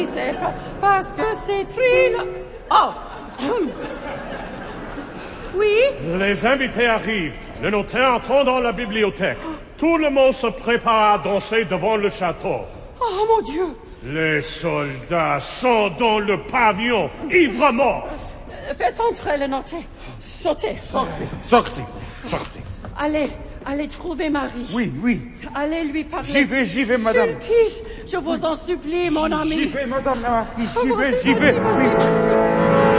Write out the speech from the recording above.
C'est parce que c'est Trill. Oh. Oui? Les invités arrivent. Le notaire entre dans la bibliothèque. Tout le monde se prépare à danser devant le château. Oh, mon Dieu! Les soldats sont dans le pavillon, ivres morts. Faites entrer le notaire. Sautez. Sortez. Allez trouver Marie. Oui. Allez lui parler. J'y vais, madame. Sulpice, je vous en supplie, mon ami. J'y vais, madame la marquise, j'y vais. Vas-y.